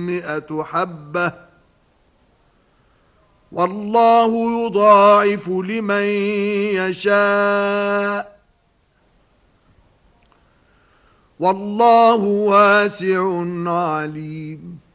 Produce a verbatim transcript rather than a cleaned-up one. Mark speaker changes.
Speaker 1: مئة حبة والله يضاعف لمن يشاء والله واسع عليم